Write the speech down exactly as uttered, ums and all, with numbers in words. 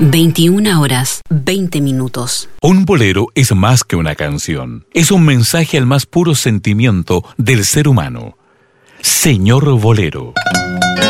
veintiuna horas, veinte minutos. Un bolero es más que una canción. Es un mensaje al más puro sentimiento del ser humano. Señor Bolero.